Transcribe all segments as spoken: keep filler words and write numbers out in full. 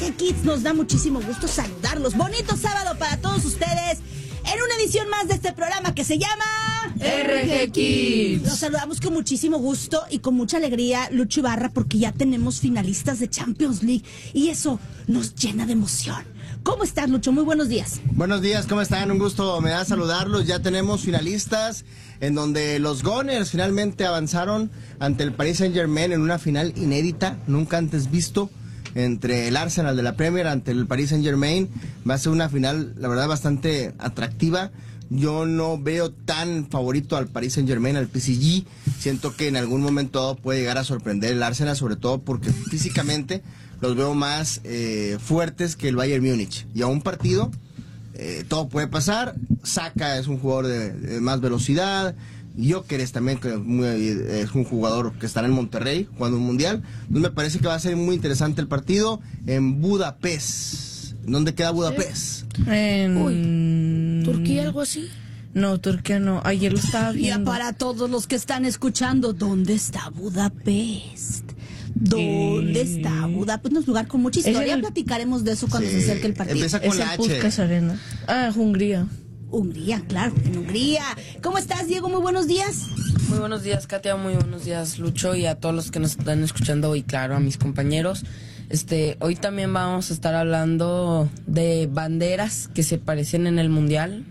G Kids, nos da muchísimo gusto saludarlos. Bonito sábado para todos ustedes en una edición más de este programa que se llama R G Kids. Los saludamos con muchísimo gusto y con mucha alegría, Lucho Ibarra, porque ya tenemos finalistas de Champions League y eso nos llena de emoción. ¿Cómo estás, Lucho? Muy buenos días. Buenos días, ¿cómo están? Un gusto me da saludarlos. Ya tenemos finalistas en donde los Gunners finalmente avanzaron ante el Paris Saint-Germain en una final inédita, nunca antes visto, entre el Arsenal de la Premier ante el Paris Saint-Germain. Va a ser una final, la verdad, bastante atractiva. Yo no veo tan favorito al Paris Saint-Germain, al P S G. Siento que en algún momento puede llegar a sorprender el Arsenal, sobre todo porque físicamente los veo más eh, fuertes que el Bayern Múnich. Y a un partido eh, todo puede pasar. Saka es un jugador de, de más velocidad. Gyökeres también, que es, muy, es un jugador que estará en Monterrey jugando un mundial. Entonces me parece que va a ser muy interesante el partido en Budapest. ¿Dónde queda Budapest? En... Uy, ¿Turquía, algo así? No, Turquía no. Ayer lo estaba viendo. Y para todos los que están escuchando, ¿dónde está Budapest? ¿Dónde Eh... está Budapest? Es un lugar con mucha historia. el... Platicaremos de eso cuando Sí, se acerque el partido. empieza con es la el H. Puskás Arena. Ah, Hungría. Hungría, claro, en Hungría. ¿Cómo estás, Diego? Muy buenos días. Muy buenos días, Katia, muy buenos días, Lucho, y a todos los que nos están escuchando, y claro, a mis compañeros. Este, hoy también vamos a estar hablando de banderas que se parecen en el Mundial,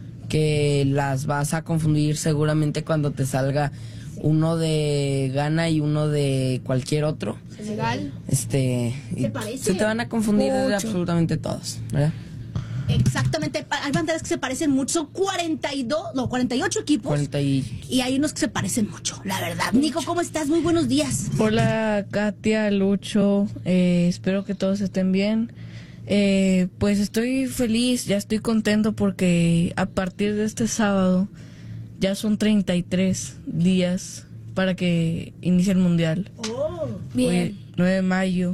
que las vas a confundir seguramente cuando te salga uno de Ghana y uno de cualquier otro. Senegal. Este, ¿Se parece? se te van a confundir de Mucho. absolutamente todos, ¿verdad? Exactamente, hay banderas que se parecen mucho, son cuarenta y dos, no, cuarenta y ocho equipos. cuarenta y... Y hay unos que se parecen mucho, la verdad. Nico, ¿cómo estás? Muy buenos días. Hola, Katia, Lucho. Eh, espero que todos estén bien. Eh, pues estoy feliz, ya estoy contento porque a partir de este sábado ya son treinta y tres días para que inicie el Mundial. Oh, Bien. Hoy, nueve de mayo,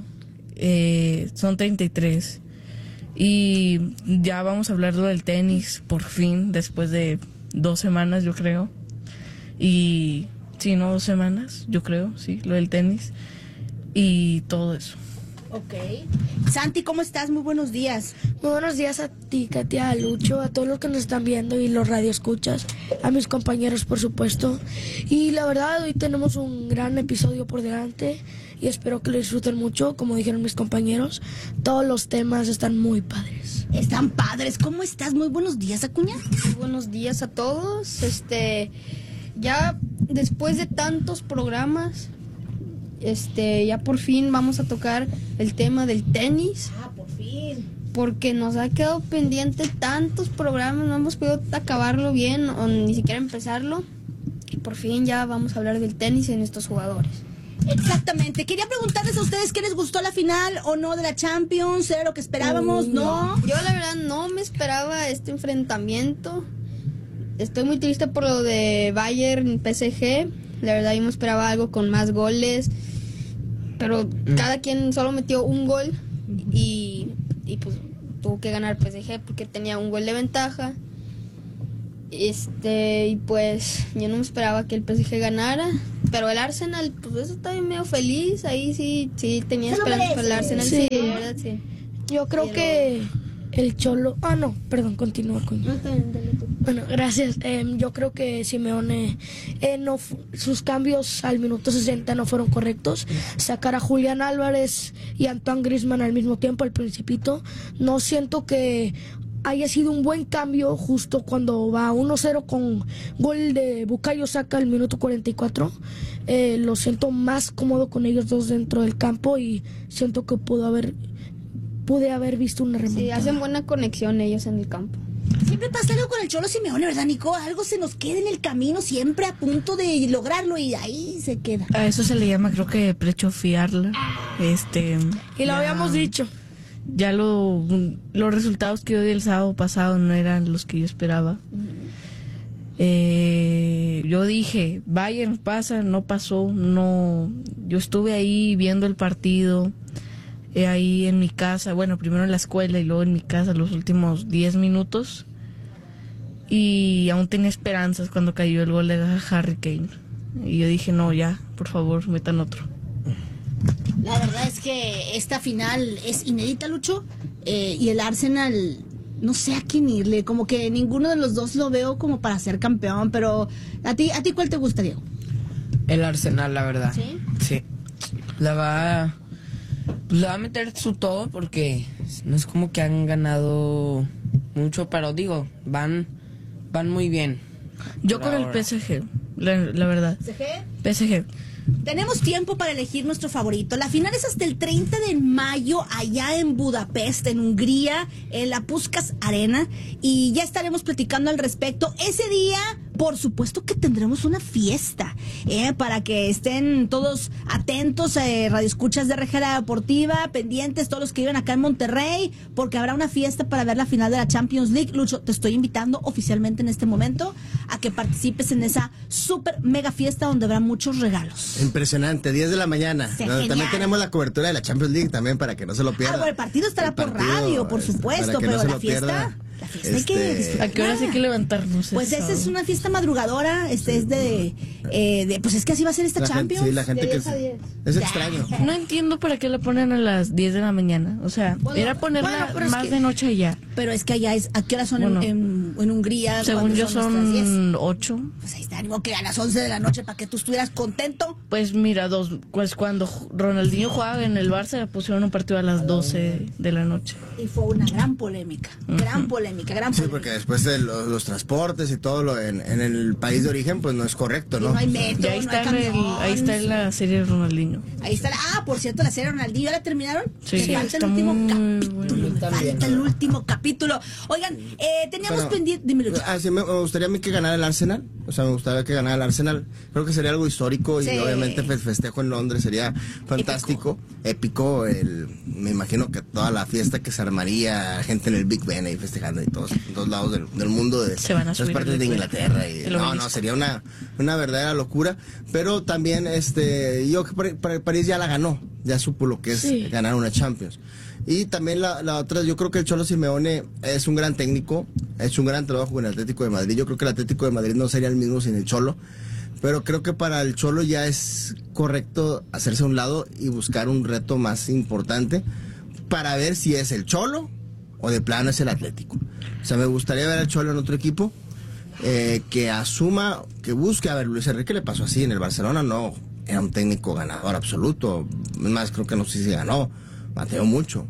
eh, son treinta y tres. Y ya vamos a hablar del tenis, por fin, después de dos semanas, yo creo. Y sí, no, dos semanas, yo creo, sí, lo del tenis. Y todo eso. ok. Santi, ¿cómo estás? Muy buenos días. Muy buenos días a ti, Katia, a Lucho, a todos los que nos están viendo y los radioescuchas, a mis compañeros, por supuesto. Y la verdad, hoy tenemos un gran episodio por delante y espero que lo disfruten mucho. Como dijeron mis compañeros, todos los temas están muy padres. Están padres. ¿Cómo estás? Muy buenos días, Acuña. Muy buenos días a todos. Este, ya después de tantos programas, este, ya por fin vamos a tocar el tema del tenis, Ah, por fin. porque nos ha quedado pendiente tantos programas, no hemos podido acabarlo bien o ni siquiera empezarlo. Y por fin ya vamos a hablar del tenis y de nuestros jugadores. Exactamente. Quería preguntarles a ustedes qué les gustó la final o no de la Champions. ¿Era lo que esperábamos? Uy, ¿No? Yo la verdad no me esperaba este enfrentamiento. Estoy muy triste por lo de Bayern P S G. La verdad yo me esperaba algo con más goles. Pero cada quien solo metió un gol y, y pues tuvo que ganar P S G porque tenía un gol de ventaja. Este, y pues yo no me esperaba que el P S G ganara, pero el Arsenal, pues eso está bien medio feliz, ahí sí, sí tenía Se lo esperanza para el merece. Arsenal, Sí. sí, la verdad sí. Yo creo Pero- que el Cholo... Ah, no, perdón, continúa con... No, está bien, dale tú. Bueno, gracias. Eh, yo creo que Simeone, eh, no fu- sus cambios al minuto sesenta no fueron correctos. Sacar a Julián Álvarez y Antoine Griezmann al mismo tiempo, al principito, no siento que haya sido un buen cambio justo cuando va uno cero con gol de Bukayo Saka al minuto cuarenta y cuatro. Eh, lo siento más cómodo con ellos dos dentro del campo y siento que pudo haber, pude haber visto una Sí, remontada. hacen buena conexión ellos en el campo. Siempre pasa algo con el Cholo Simeone, ¿verdad, Nico? Algo se nos queda en el camino, siempre a punto de lograrlo y ahí se queda. A eso se le llama, creo que prechofiarla. Este. Y lo ya- habíamos dicho. Ya lo, los resultados que yo di el sábado pasado no eran los que yo esperaba. Eh, yo dije, Bayern pasa, no pasó, no. Yo estuve ahí viendo el partido, eh, ahí en mi casa, bueno, primero en la escuela y luego en mi casa los últimos diez minutos. Y aún tenía esperanzas cuando cayó el gol de Harry Kane. Y yo dije, no, ya, por favor, metan otro. La verdad es que esta final es inédita, Lucho, eh, y el Arsenal, no sé a quién irle, como que ninguno de los dos lo veo como para ser campeón, pero ¿a ti, a ti cuál te gusta, Diego? El Arsenal, la verdad. ¿Sí? Sí. La va, pues le va a meter su todo porque no es como que han ganado mucho, pero digo, van, van muy bien. Yo por con el ahora. P S G, la, la verdad. ¿P S G? P S G. Tenemos tiempo para elegir nuestro favorito. La final es hasta el treinta de mayo allá en Budapest, en Hungría, en la Puskás Arena. Y ya estaremos platicando al respecto. Ese día, por supuesto que tendremos una fiesta, ¿eh? Para que estén todos atentos, eh, radioescuchas de Regera Deportiva, pendientes, todos los que viven acá en Monterrey, porque habrá una fiesta para ver la final de la Champions League. Lucho, te estoy invitando oficialmente en este momento a que participes en esa super mega fiesta donde habrá muchos regalos. Impresionante, diez de la mañana. Sí, No, genial. también tenemos la cobertura de la Champions League también para que no se lo pierda. Ah, bueno, el partido estará El por partido, radio, por este, supuesto, para que pero no se la lo fiesta, pierda. la fiesta hay que Este, disfrutar. ¿A qué hora sí hay que levantarnos? Pues ese esa es sábado? una fiesta madrugadora, este es de, eh, de, pues es que así va a ser esta La gente, Champions. sí, la gente de que diez es, a diez. es Ya. extraño. No entiendo para qué la ponen a las diez de la mañana. O sea, Bueno, era ponerla bueno, pero es más que- de noche y ya. Pero es que allá es, ¿a qué hora son en- Bueno, en, en Hungría? Según ¿Cuándo yo nuestras diez? son ocho. Pues ahí está, ánimo que a las once de la noche para que tú estuvieras contento. Pues mira, dos, pues cuando Ronaldinho jugaba en el Barça pusieron un partido a las doce de la noche. Y fue una gran polémica, gran polémica, gran Sí, polémica. porque después de los, los transportes y todo lo en, en el país de origen, pues no es correcto, Y ¿no? no hay metro, Y ahí no está, hay en el- camión. ahí está en la serie de Ronaldinho. Ahí está la, ah, por cierto, la serie Ronaldinho, ¿ya la terminaron? Sí, Me sí, falta el está último muy capítulo, me También, falta el último capítulo. Oigan, eh, teníamos Bueno, pendiente, dime, Lucho. ah, sí, me, me gustaría a mí que ganara el Arsenal. O sea, me gustaría que ganara el Arsenal. Creo que sería algo histórico y Sí. obviamente el festejo en Londres sería fantástico, épico. El, me imagino que toda la fiesta que se armaría, gente en el Big Ben ahí festejando y todos, en todos lados del, del mundo, de Se van a las subir partes al de Big Ben. Inglaterra. Y, El no, obelisco. no, sería una, una verdadera locura. Pero también, este, yo que Par- Par- París ya la ganó, ya supo lo que es Sí. ganar una Champions. Y también la, la otra, yo creo que el Cholo Simeone es un gran técnico, ha hecho un gran trabajo con el Atlético de Madrid. Yo creo que el Atlético de Madrid no sería el mismo sin el Cholo, pero creo que para el Cholo ya es correcto hacerse a un lado y buscar un reto más importante para ver si es el Cholo o de plano es el Atlético. O sea, me gustaría ver al Cholo en otro equipo eh, que asuma, que busque. A ver, Luis Enrique le pasó así en el Barcelona, no era un técnico ganador absoluto. Es más, creo que no sé si ganó, bateó mucho.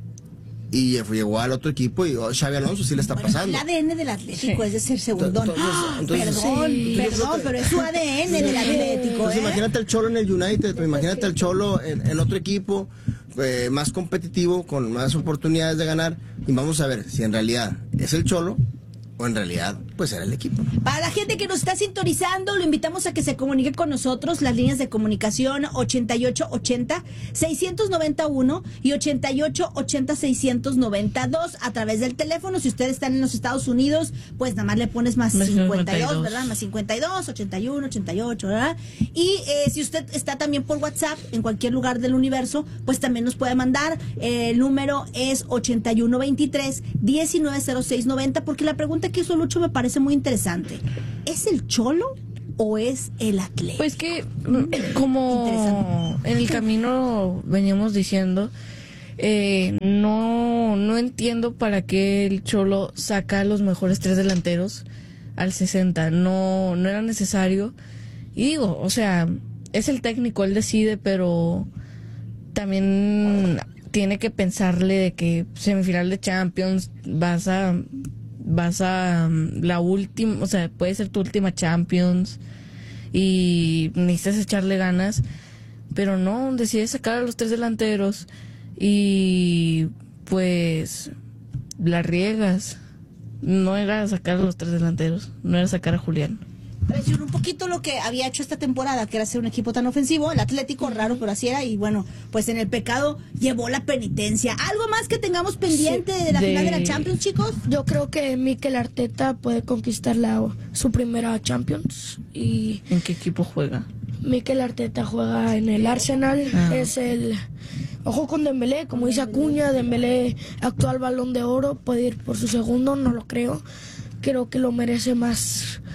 Y fue- llegó al otro equipo y oh, Xavi Alonso sí le está Bueno, pasando. el A D N del Atlético es de ser segundón. Entonces- Ah, entonces- perdón, Sí. perdón, pero es su A D N del Atlético, Entonces ¿eh? imagínate al Cholo en el United, pues, imagínate al Cholo en, en otro equipo eh, más competitivo, con más oportunidades de ganar, y vamos a ver si en realidad es el Cholo o en realidad pues era el equipo. Para la gente que nos está sintonizando, lo invitamos a que se comunique con nosotros. Las líneas de comunicación ochenta y ocho ochenta, seiscientos noventa y uno y ochenta y ocho ochenta, seiscientos noventa y dos a través del teléfono. Si ustedes están en los Estados Unidos, pues nada más le pones más Más cincuenta y dos, cincuenta y dos. ¿verdad? Más cincuenta y dos, ochenta y uno, ochenta y ocho, ¿verdad? Y eh, si usted está también por WhatsApp en cualquier lugar del universo, pues también nos puede mandar. Eh, el número es ochenta y uno veintitrés, diecinueve cero seis noventa, porque la pregunta que hizo Lucho me parece muy interesante. ¿Es el Cholo o es el Atlético? Pues que, mm, como Interesante. en el camino veníamos diciendo, eh, no, no entiendo para qué el Cholo saca a los mejores tres delanteros al sesenta. No, no era necesario. Y digo, o sea, es el técnico, él decide, pero también tiene que pensarle de que semifinal de Champions vas a vas a um, la última, o sea, puede ser tu última Champions y necesitas echarle ganas, pero no, decides sacar a los tres delanteros y pues la riegas. No era sacar a los tres delanteros, no era sacar a Julián. Traicionó un poquito lo que había hecho esta temporada, que era ser un equipo tan ofensivo. El Atlético, raro, pero así era. Y bueno, pues en el pecado llevó la penitencia. ¿Algo más que tengamos pendiente de la de- final de la Champions, chicos? Yo creo que Mikel Arteta puede conquistar la, su primera Champions. Y ¿En qué equipo juega? Mikel Arteta juega en el Arsenal. Ah. Es el... Ojo con Dembélé, como dice Acuña, Dembélé, actual Balón de Oro, puede ir por su segundo, no lo creo. Creo que lo merece más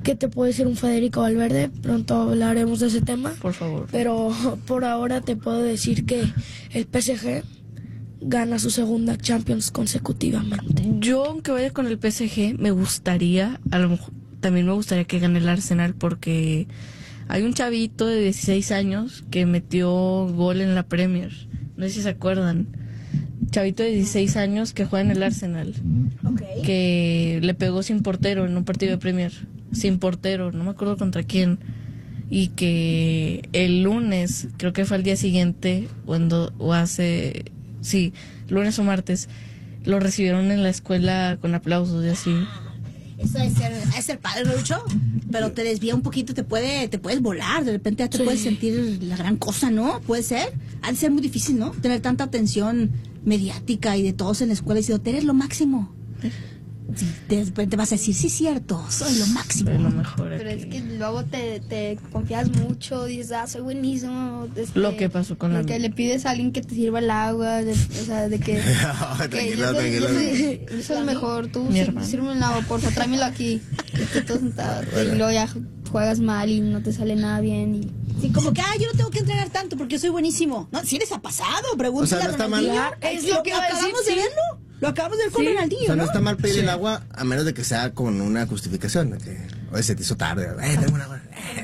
¿Qué te puede decir un Federico Valverde? Pronto hablaremos de ese tema. Por favor. Pero por ahora te puedo decir que el P S G gana su segunda Champions consecutivamente. Yo, aunque vaya con el P S G, me gustaría, a lo mejor, también me gustaría que gane el Arsenal, porque hay un chavito de dieciséis años que metió gol en la Premier. No sé si se acuerdan. Chavito de dieciséis años que juega en el Arsenal. Okay. Que le pegó sin portero en un partido de Premier. Sin portero, no me acuerdo contra quién. Y que el lunes, creo que fue al día siguiente, o, en do, o hace... Sí, lunes o martes, lo recibieron en la escuela con aplausos y así. Eso es ser, es ser padre, ¿no, Lucho? Pero te desvía un poquito, te puede, te puedes volar, de repente ya te sí. puedes sentir la gran cosa, ¿no? Puede ser. Ha de ser muy difícil, ¿no? Tener tanta atención mediática y de todos en la escuela diciendo, eres lo máximo. Sí, de repente vas a decir, sí, cierto, soy lo máximo. Soy lo mejor Pero aquí. es que luego te, te confías mucho, dices, ah, soy buenísimo. Este, Lo que pasó con de la... que le pides a alguien que te sirva el agua, de, o sea, de que... que Tranquilo, yo soy, tranquilo. Yo soy, yo soy el mejor, tú Mi sí, hermano. sírveme el agua, porfa, tráemelo aquí. Y tú todo sentado, y luego ya juegas mal y no te sale nada bien y... Sí, como que, ah, yo no tengo que entrenar tanto porque soy buenísimo. No, si les ha pasado, pregúntale O sea, no está a mal. Ronaldinho. Es lo que iba a decir, acabamos de sí. verlo. Lo acabamos de ver con Sí. Ronaldinho, O sea, no ¿no? está mal pedir el agua a menos de que sea con una justificación. De que, oye, se te hizo tarde. Eh, tengo un agua.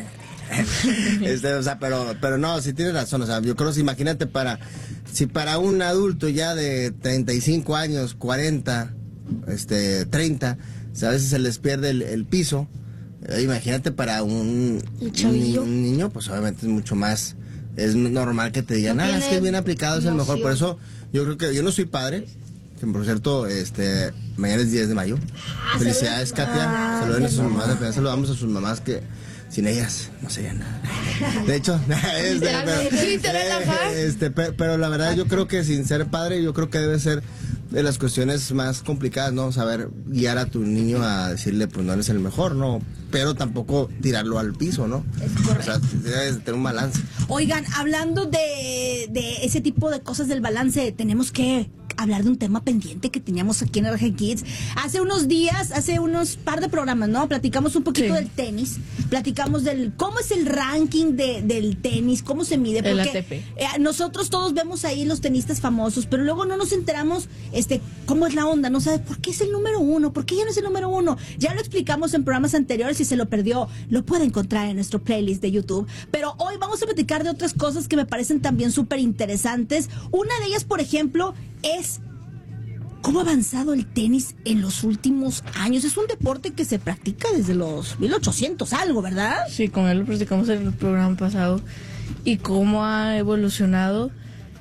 este, o sea, pero, pero no, sí tienes razón. O sea, yo creo que imagínate para, si para un adulto ya de treinta y cinco años, cuarenta, este, treinta, o sea, a veces se les pierde el, el piso. Eh, imagínate para un, Un chavillo. un niño, pues obviamente es mucho más, es normal que te digan, No ah, es que tiene es bien aplicado, es el mejor. Por noción. eso, yo creo que yo no soy padre. Que por cierto, este, mañana es diez de mayo. Felicidades, Katia. Saluden a sus mamás. También saludamos a sus mamás que sin ellas no serían nada. De hecho, este, pero, Literal, ajá. este, pe- pero la verdad yo creo que sin ser padre, yo creo que debe ser de las cuestiones más complicadas, ¿no? Saber guiar a tu niño a decirle, pues no eres el mejor, ¿no? Pero tampoco tirarlo al piso, ¿no? O sea, debes tener un balance. Oigan, hablando de, de ese tipo de cosas del balance, tenemos que hablar de un tema pendiente que teníamos aquí en R G Kids. Hace unos días, hace unos par de programas, ¿no? Platicamos un poquito Sí. del tenis, platicamos del cómo es el ranking de, del tenis, cómo se mide, El porque A T P. eh, nosotros todos vemos ahí los tenistas famosos, pero luego no nos enteramos este cómo es la onda, no sabes por qué es el número uno, por qué ya no es el número uno. Ya lo explicamos en programas anteriores, si se lo perdió, lo puede encontrar en nuestro playlist de YouTube. Pero hoy vamos a platicar de otras cosas que me parecen también súper interesantes. Una de ellas, por ejemplo, es cómo ha avanzado el tenis en los últimos años. Es un deporte que se practica desde los mil ochocientos algo, ¿verdad? Sí, con él lo platicamos en el programa pasado. Y cómo ha evolucionado,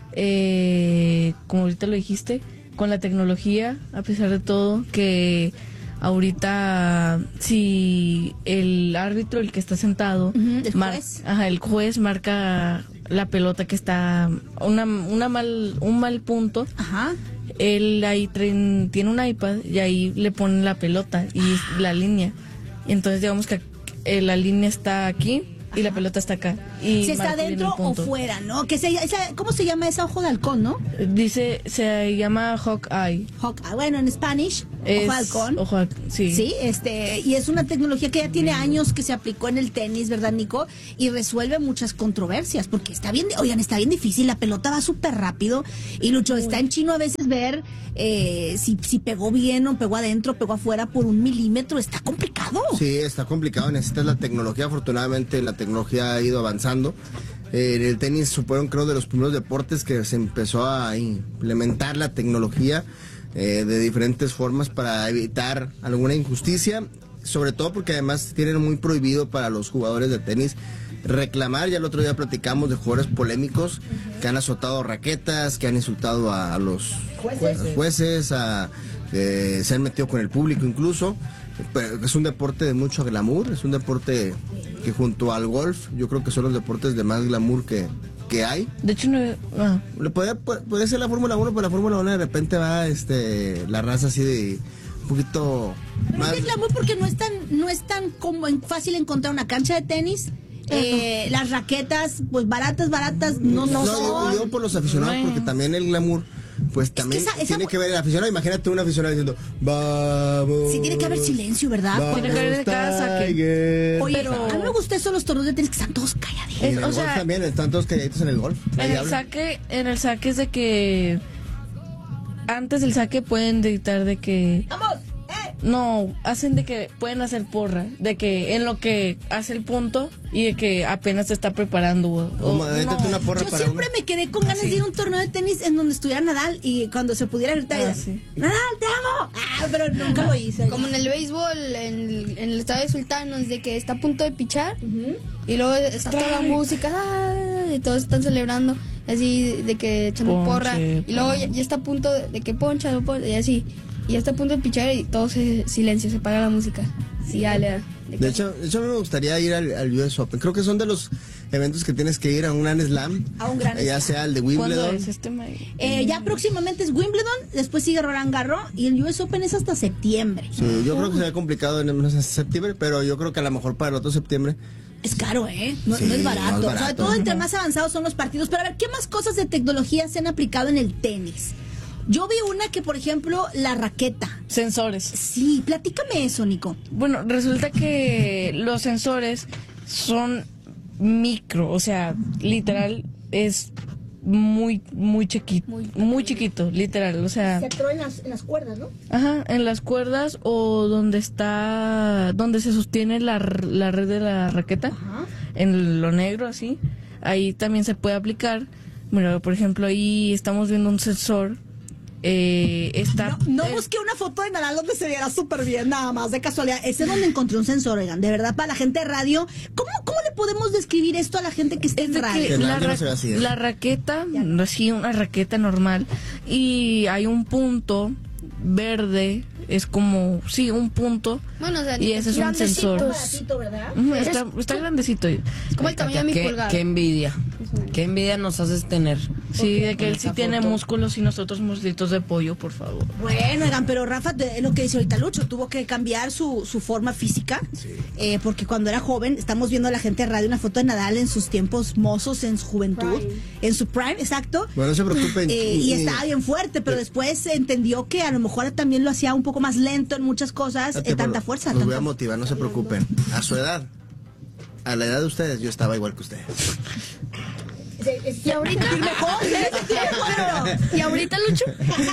eh, como ahorita lo dijiste, con la tecnología, a pesar de todo, que ahorita si el árbitro, el que está sentado, Ujú, el mar- juez. ajá, el juez marca la pelota que está una, una mal, un mal punto, Ajá. él ahí traen- tiene un iPad y ahí le ponen la pelota y la línea. Y entonces digamos que eh, la línea está aquí y la pelota está acá. Y Si está marca bien el dentro o punto. fuera, ¿no? Que se, esa, ¿cómo se llama esa ojo de halcón, no? Dice, se llama Hawkeye. Hawk, ah, bueno, en Spanish, Es- ojo de halcón. Ojo de- sí. Sí, este, y es una tecnología que ya tiene años que se aplicó en el tenis, ¿verdad, Nico? Y resuelve muchas controversias, porque está bien, oigan, está bien difícil, la pelota va súper rápido, y Lucho, está en chino a veces ver eh, si, si pegó bien o pegó adentro, pegó afuera por un milímetro, está complicado. Sí, está complicado, necesitas la tecnología, afortunadamente la tecnología ha ido avanzando. Eh, en el tenis supieron, creo, de los primeros deportes que se empezó a implementar la tecnología eh, de diferentes formas para evitar alguna injusticia, sobre todo porque además tienen muy prohibido para los jugadores de tenis reclamar. Ya el otro día platicamos de jugadores polémicos que han azotado raquetas, que han insultado a, a los jueces, a los jueces a, eh, se han metido con el público incluso. Pero es un deporte de mucho glamour, es un deporte que junto al golf yo creo que son los deportes de más glamour que, que hay. De hecho, no, ah, Le puede, puede ser la Fórmula uno, pero la Fórmula uno de repente va este la raza así de un poquito Pero más... es de glamour porque no es tan, no es tan como en- fácil encontrar una cancha de tenis. Eh, las raquetas, pues baratas, baratas, no, no, No, son. yo, yo por los aficionados, Bueno. porque también el glamour pues también esa- esa- tiene que ver el aficionado. Imagínate un aficionado diciendo, vamos. Sí, tiene que haber silencio, ¿verdad? Vamos, Tiene que haber cada saque. Tiger. Oye, pero- a mí me gusta eso, los torneos de tenis que están todos calladitos. Y en Es- el o golf sea- también, están todos calladitos en el golf. En Ahí el hablan. saque, en el saque es de que antes del saque pueden dictar de que ¡Vamos! ¡Eh! no, hacen de que pueden hacer porra, de que en lo que hace el punto y de que apenas se está preparando. O, Como, o- avéntate no. una porra Yo para siempre uno. me quedé con ganas de ir a un torneo de tenis en donde estuviera Nadal y cuando se pudiera gritar, Ah, y- sí. ¡Nadal, te amo! Ah, pero nunca lo hice. Como en el béisbol, en el, en el estadio de Sultanos, de que está a punto de pichar y luego está toda la música ¡ah! Y todos están celebrando, así de que echando Ponche, porra. Y luego ya, ya está a punto de, de que poncha, no poncha, y así. Y ya está a punto de pichar y todo se silencio, se apaga la música. Sí, ya le da. De que- De hecho, de hecho, a mí me gustaría ir al, al U S Open. Creo que son de los eventos que tienes que ir a un Grand Slam. A un Grand Ya Slam. sea el de ¿Cuándo Wimbledon. es este mayo? Eh, ya próximamente es Wimbledon, después sigue Roland Garros y el U S Open es hasta septiembre. Sí, yo creo que sería complicado en no sé, septiembre, pero yo creo que a lo mejor para el otro septiembre. Es caro, ¿eh? No, Sí, no es no barato. es barato. Sobre todo entre más avanzados son los partidos. Pero a ver, ¿qué más cosas de tecnología se han aplicado en el tenis? Yo vi una que, por ejemplo, la raqueta. Sensores. Sí, platícame eso, Nico. Bueno, resulta que los sensores son micro, o sea, literal es muy, muy chiquito, muy, chiquito, literal, o sea, atoró en las, en las cuerdas, ¿no? ajá, en las cuerdas o donde está, donde se sostiene la, r- la red de la raqueta, Ajá. en lo negro así, ahí también se puede aplicar. Bueno, por ejemplo, ahí estamos viendo un sensor, eh, está... No, no eh, busqué una foto de Nadal donde se viera súper bien, nada más, de casualidad. Ese es donde encontré un sensor, oigan, de verdad, para la gente de radio. ¿Cómo, cómo le podemos describir esto a la gente que está Es en de radio? que Que la, nadie no ra- se ve así, ¿eh? la raqueta, así una raqueta normal, y hay un punto verde, es como, sí, un punto, Bueno, o sea, y ese es un grandecitos. sensor. Baratito, ¿verdad? Ujú, está, está grandecito. Es como el tamaño de mi qué, pulgar. qué envidia. Qué envidia nos haces tener. Sí, de que Con él sí esta tiene foto. músculos y nosotros muslitos de pollo, por favor. Bueno, oigan, pero Rafa, te- lo que dice ahorita Lucho, tuvo que cambiar su, su forma física, eh, porque cuando era joven, estamos viendo a la gente de radio una foto de Nadal en sus tiempos mozos, en su juventud, en su prime, exacto. Bueno, no se preocupen. Eh, Ni- y ni- estaba bien fuerte, pero después entendió que a lo mejor también lo hacía un poco más lento en muchas cosas, Fíjate, eh, tanta pero fuerza. Los voy a tanta- motivar, no se preocupen. A su edad, a la edad de ustedes, yo estaba igual que ustedes. Y ahorita mejor, ¿eh? Bueno. Y ahorita Lucho.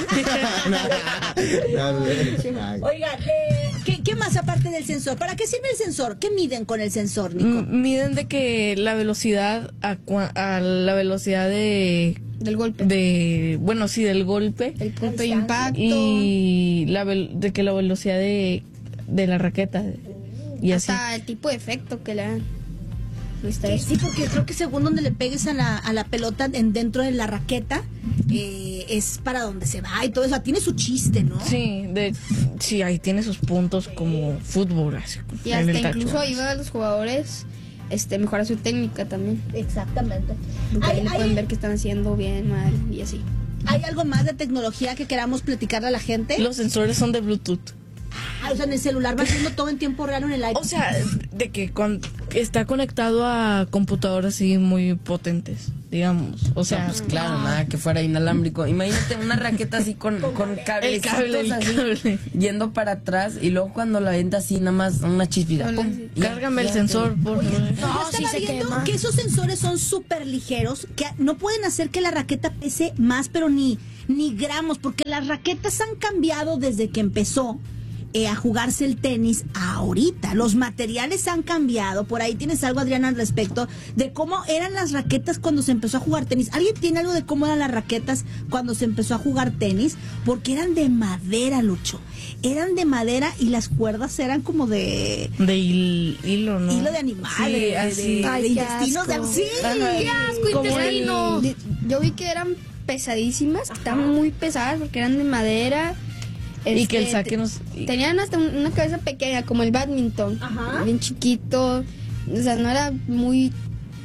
Oigan, eh, ¿qué, ¿qué más aparte del sensor? ¿Para qué sirve el sensor? ¿Qué miden con el sensor, Nico? M- Miden de que la velocidad a, cua- a la velocidad de Del golpe. de bueno sí del golpe El punto de impacto. y la vel- de que la velocidad de, de la raqueta y así. hasta el tipo de efecto que le dan. ¿Viste eso? Sí, porque creo que según donde le pegues a la, a la pelota en, dentro de la raqueta, eh, es para donde se va y todo eso. Tiene su chiste, ¿no? Sí, de sí, ahí tiene sus puntos como fútbol así, Y en el hasta tacho. incluso ayuda a los jugadores este mejorar su técnica también. Exactamente. Porque ahí ¿Hay, le pueden hay- ver que están haciendo bien, mal y así. ¿Hay algo más de tecnología que queramos platicarle a la gente? Los sensores son de Bluetooth. Ah, o sea, en el celular va haciendo todo en tiempo real o en el iPad. O sea, de que con- está conectado a computadoras así muy potentes, digamos. O sea, Pues claro, nada que fuera inalámbrico. Imagínate una raqueta así con, con cablecitos cable, el así, cable. yendo para atrás y luego cuando la venta así nada más una chispita. pum, y ya, cárgame el ya, sensor, por favor. Yo No, sí estaba se viendo quema. que esos sensores son súper ligeros, que no pueden hacer que la raqueta pese más, pero ni, ni gramos, porque las raquetas han cambiado desde que empezó eh, a jugarse el tenis a ahorita. Los materiales han cambiado. Por ahí tienes algo, Adriana, al respecto de cómo eran las raquetas cuando se empezó a jugar tenis. ¿Alguien tiene algo de cómo eran las raquetas cuando se empezó a jugar tenis? Porque eran de madera, Lucho. Eran de madera y las cuerdas eran como de... De hil- hilo, ¿no? hilo de animal, Sí, de, de- así. de Ay, qué intestinos de... asco. Sí, Ajá. ¡Qué asco, Como intestino! el- Yo vi que eran pesadísimas, que estaban muy pesadas porque eran de madera. Y que el Este, saque nos... y- Tenían hasta un- una cabeza pequeña, como el badminton. Ajá. Bien chiquito. O sea, no era muy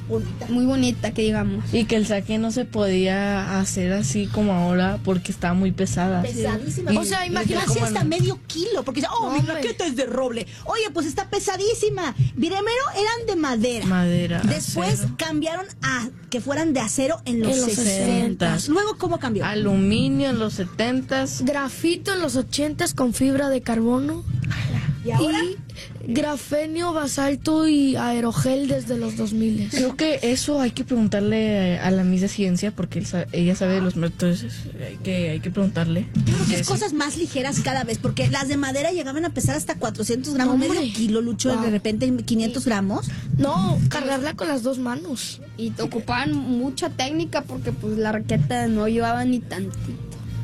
bonita. muy bonita, que digamos. Y que el saque no se podía hacer así como ahora porque estaba muy pesada. Pesadísima. Y- O sea, y imagínate como hasta en- medio kilo, porque dice, oh, mi Hombre. raqueta es de roble. Oye, pues está pesadísima. Primero eran de madera. Madera, Después acero. cambiaron a que fueran de acero en los, En los sesenta. sesentas. Luego, ¿cómo cambió? Aluminio en los setentas. Grafito en los ochentas con fibra de carbono. ¿Y ahora? Y grafenio, basalto y aerogel desde los dos mil. Creo que eso hay que preguntarle a la Miss de Ciencia porque él sa- ella sabe de los métodos. Hay que, hay que preguntarle. Yo creo que es Jessie. cosas más ligeras cada vez, porque las de madera llegaban a pesar hasta cuatrocientos gramos, Hombre. medio kilo, Lucho, Wow. de repente quinientos gramos. No, cargarla con las dos manos. Y ocupaban mucha técnica porque pues la raqueta no llevaba ni tantito.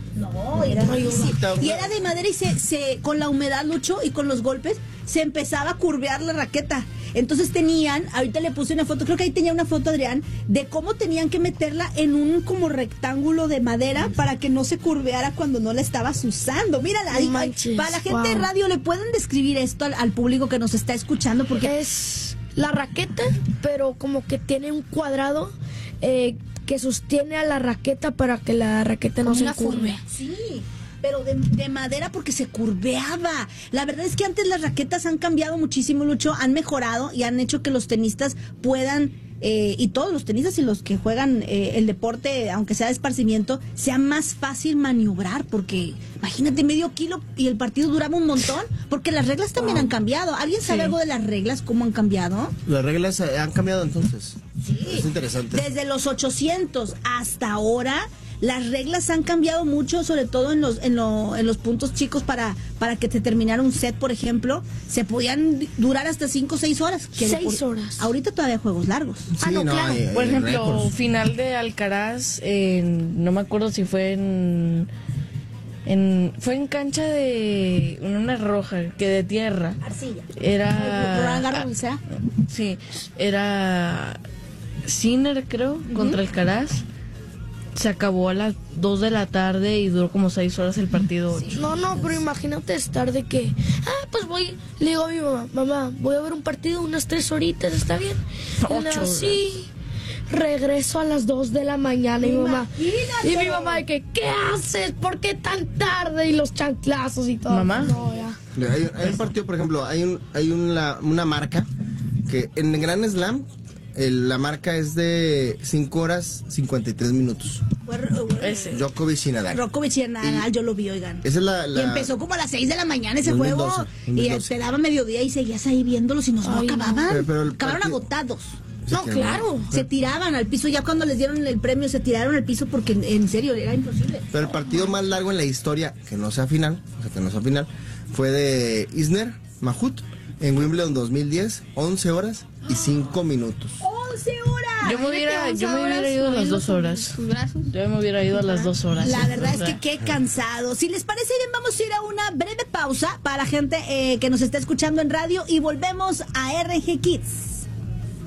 No, era difícil. Y era de madera y se, se, con la humedad, Lucho, y con los golpes, se empezaba a curvear la raqueta. Entonces tenían, ahorita le puse una foto, creo que ahí tenía una foto, Adrián, de cómo tenían que meterla en un como rectángulo de madera para que no se curveara cuando no la estabas usando. Mírala, No ahí, manches, para la gente de wow. radio, ¿le pueden describir esto al, al público que nos está escuchando? Porque Es la raqueta, pero como que tiene un cuadrado eh, que sostiene a la raqueta para que la raqueta no Como se una curve. funda. sí, pero de, de madera porque se curveaba. La verdad es que antes las raquetas han cambiado muchísimo, Lucho, han mejorado y han hecho que los tenistas puedan, eh, y todos los tenistas y los que juegan eh, el deporte, aunque sea de esparcimiento, sea más fácil maniobrar, porque imagínate medio kilo y el partido duraba un montón, porque las reglas también han cambiado. ¿Alguien sabe Sí. algo de las reglas, cómo han cambiado? Las reglas eh, han cambiado entonces. Sí. Es interesante. Desde los ochocientos hasta ahora, las reglas han cambiado mucho, sobre todo en los en, lo- en los puntos chicos para para que te terminara un set, por ejemplo, se podían durar hasta cinco o seis horas. Que de Seis por- horas. Ahorita todavía hay juegos largos. Ah, no, claro. hay- hay Por ejemplo, récords. final de Alcaraz, en- no me acuerdo si fue en, en fue en cancha de en una roja, que de tierra. Arcilla. Era Roland Garros, ¿será? sí, era Sinner, creo, contra Alcaraz. Se acabó a las dos de la tarde y duró como seis horas el partido. ocho. No, no, pero imagínate estar de que, ah, pues voy, le digo a mi mamá, mamá, voy a ver un partido unas tres horitas, ¿está bien? Y Ocho le digo, horas. sí. Regreso a las dos de la mañana y mi mamá, Imagínate. y mi mamá de que, ¿qué haces? ¿Por qué tan tarde? Y los chanclazos y todo. ¿Mamá? No, ya. Hay, hay un partido, por ejemplo, hay un hay una, una marca que en el Grand Slam el- la marca es de cinco horas cincuenta y tres minutos. Fue Ro- Ese. Djokovic y Nadal. Djokovic y Nadal, yo lo vi, oigan. Esa es la, la- Y empezó como a las seis de la mañana ese dos mil juego. doce, dos Y mil doce. te daba mediodía y seguías ahí viéndolos y nos no Ay, no. acababan. Pero- pero el Acabaron partido- agotados. Sí, No, que claro. Se tiraban al piso, ya cuando les dieron el premio se tiraron al piso porque en, en serio era imposible. Pero el partido más largo en la historia, que no sea final, o sea, que no sea final, fue de Isner Mahut en Wimbledon dos mil diez, once horas y cinco minutos. once horas. Yo me hubiera, yo me hubiera ido a las dos horas. Sus brazos. Yo me hubiera ido a las dos horas. La verdad O es sea, que qué cansado. Si les parece bien, vamos a ir a una breve pausa para la gente eh, que nos está escuchando en radio y volvemos a R G Kids.